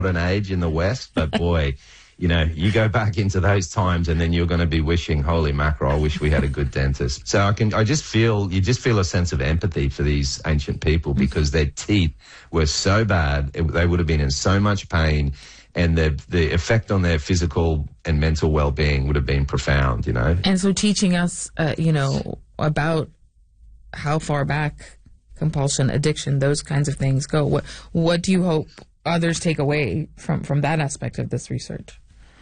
golden age in the West, but boy, you know, you go back into those times and then you're going to be wishing, holy mackerel, I wish we had a good dentist. So you just feel a sense of empathy for these ancient people because their teeth were so bad. They would have been in so much pain, and the effect on their physical and mental well-being would have been profound, you know. And so teaching us, about how far back compulsion, addiction, those kinds of things go. What do you hope others take away from that aspect of this research?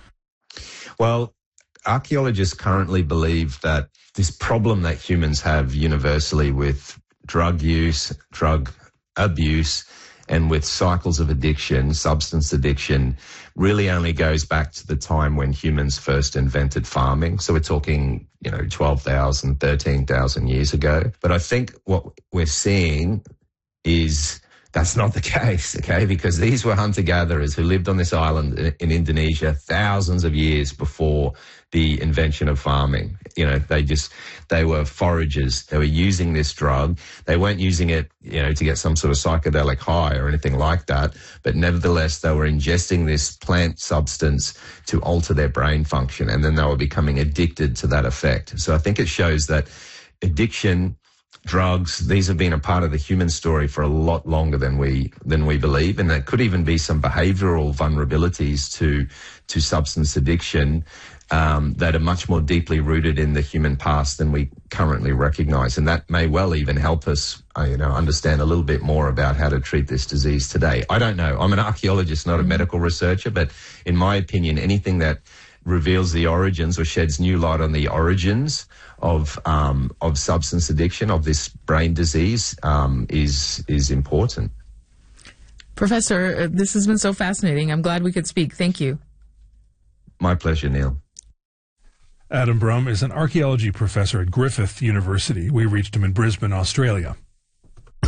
Well, archaeologists currently believe that this problem that humans have universally with drug use, drug abuse, and with cycles of addiction, substance addiction, really only goes back to the time when humans first invented farming. So we're talking, 12,000, 13,000 years ago. But I think what we're seeing is that's not the case, okay? Because these were hunter-gatherers who lived on this island in Indonesia thousands of years before the invention of farming. They were foragers. They were using this drug. They weren't using it, to get some sort of psychedelic high or anything like that. But nevertheless, they were ingesting this plant substance to alter their brain function. And then they were becoming addicted to that effect. So I think it shows that addiction, drugs, these have been a part of the human story for a lot longer than we believe, and there could even be some behavioural vulnerabilities to substance addiction that are much more deeply rooted in the human past than we currently recognise, and that may well even help us, understand a little bit more about how to treat this disease today. I don't know. I'm an archaeologist, not a medical researcher, but in my opinion, anything that reveals the origins or sheds new light on the origins of substance addiction, of this brain disease, is important. Professor, this has been so fascinating. I'm glad we could speak. Thank you. My pleasure, Neil. Adam Brumm is an archaeology professor at Griffith University. We reached him in Brisbane, Australia.